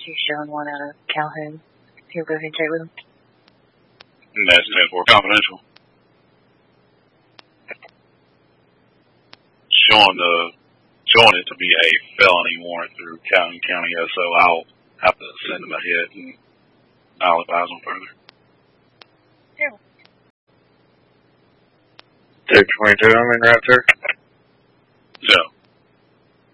He's showing one out of Calhoun. He'll go ahead and check with him. And that's 10-4 confidential. Showing it to be a felony warrant through Calhoun County SO. I'll have to send him ahead and I'll advise him further. Yeah. 222, I'm in right there.